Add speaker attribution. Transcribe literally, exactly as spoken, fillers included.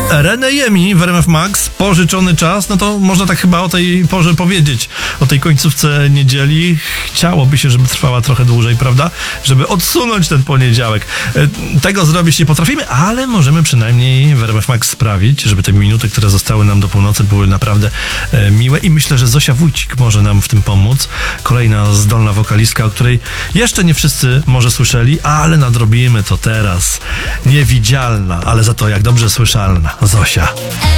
Speaker 1: Renejemi w R M F Max, pożyczony czas, no to można tak chyba o tej porze powiedzieć, o tej końcówce niedzieli. Chciałoby się, żeby trwała trochę dłużej, prawda? Żeby odsunąć ten poniedziałek. Tego zrobić nie potrafimy, ale możemy przynajmniej w R M F Max sprawić, żeby te minuty, które zostały nam do północy, były naprawdę e, miłe i myślę, że Zosia Wójcik może nam w tym pomóc. Kolejna zdolna wokalistka, o której jeszcze nie wszyscy może słyszeli, ale nadrobimy to teraz. Niewidzialna, ale za to jak dobrze słyszalna. Zosia.